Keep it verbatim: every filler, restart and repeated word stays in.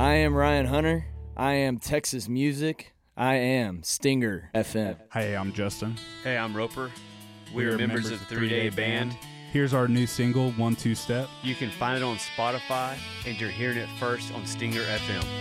I am Ryan Hunter. I am Texas Music. I am Stinger F M. Hey, I'm Justin. Hey, I'm Roper. We, We are, are members, members of of Three Day Band. Here's our new single, One Two Step. You can find it on Spotify, and you're hearing it first on Stinger F M.